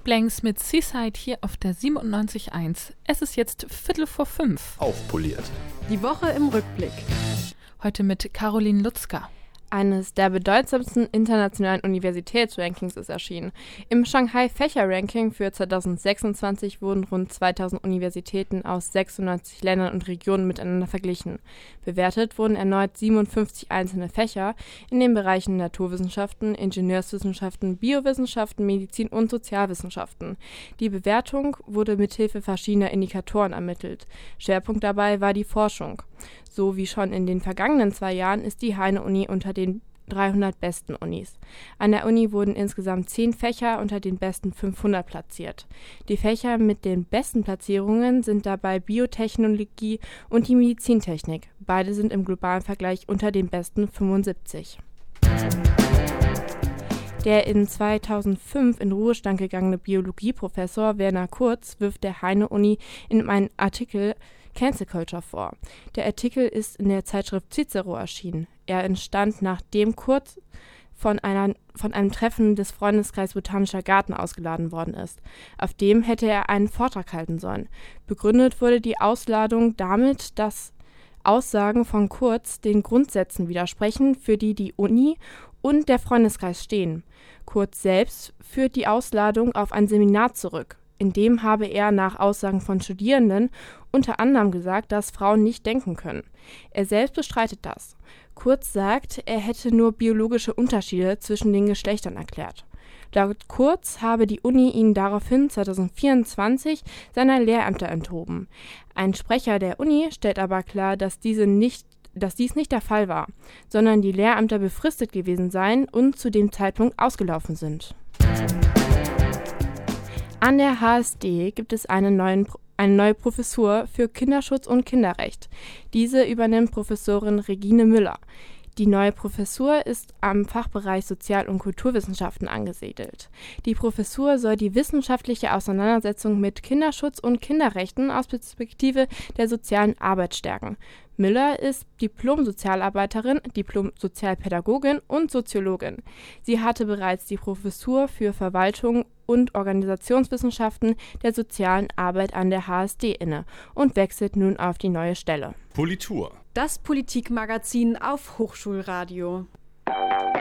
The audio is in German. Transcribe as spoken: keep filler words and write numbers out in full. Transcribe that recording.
Blanks mit Seaside hier auf der siebenundneunzig Komma eins. Es ist jetzt Viertel vor fünf. Aufpoliert. Die Woche im Rückblick. Heute mit Caroline Lutzka. Eines der bedeutsamsten internationalen Universitätsrankings ist erschienen. Im Shanghai-Fächer-Ranking für zweitausendsechsundzwanzig wurden rund zweitausend Universitäten aus sechsundneunzig Ländern und Regionen miteinander verglichen. Bewertet wurden erneut siebenundfünfzig einzelne Fächer in den Bereichen Naturwissenschaften, Ingenieurswissenschaften, Biowissenschaften, Medizin und Sozialwissenschaften. Die Bewertung wurde mithilfe verschiedener Indikatoren ermittelt. Schwerpunkt dabei war die Forschung. So wie schon in den vergangenen zwei Jahren ist die Heine-Uni unter den dreihundert besten Unis. An der Uni wurden insgesamt zehn Fächer unter den besten fünfhundert platziert. Die Fächer mit den besten Platzierungen sind dabei Biotechnologie und die Medizintechnik. Beide sind im globalen Vergleich unter den besten fünfundsiebzig. Der in zweitausendfünf in Ruhestand gegangene Biologieprofessor Werner Kurz wirft der Heine-Uni in einem Artikel Cancel Culture vor. Der Artikel ist in der Zeitschrift Cicero erschienen. Er entstand, nachdem Kurz von, einer, von einem Treffen des Freundeskreises Botanischer Garten ausgeladen worden ist. Auf dem hätte er einen Vortrag halten sollen. Begründet wurde die Ausladung damit, dass Aussagen von Kurz den Grundsätzen widersprechen, für die die Uni und der Freundeskreis stehen. Kurz selbst führt die Ausladung auf ein Seminar zurück. In dem habe er nach Aussagen von Studierenden unter anderem gesagt, dass Frauen nicht denken können. Er selbst bestreitet das. Kurz sagt, er hätte nur biologische Unterschiede zwischen den Geschlechtern erklärt. Laut Kurz habe die Uni ihn daraufhin zweitausendvierundzwanzig seiner Lehrämter enthoben. Ein Sprecher der Uni stellt aber klar, dass diese nicht dass dies nicht der Fall war, sondern die Lehrämter befristet gewesen seien und zu dem Zeitpunkt ausgelaufen sind. An der H S D gibt es eine, neuen, eine neue Professur für Kinderschutz und Kinderrecht. Diese übernimmt Professorin Regine Müller. Die neue Professur ist am Fachbereich Sozial- und Kulturwissenschaften angesiedelt. Die Professur soll die wissenschaftliche Auseinandersetzung mit Kinderschutz und Kinderrechten aus Perspektive der sozialen Arbeit stärken. Müller ist Diplom-Sozialarbeiterin, Diplom-Sozialpädagogin und Soziologin. Sie hatte bereits die Professur für Verwaltung und Organisationswissenschaften der sozialen Arbeit an der H S D inne und wechselt nun auf die neue Stelle. Politur. Das Politikmagazin auf Hochschulradio.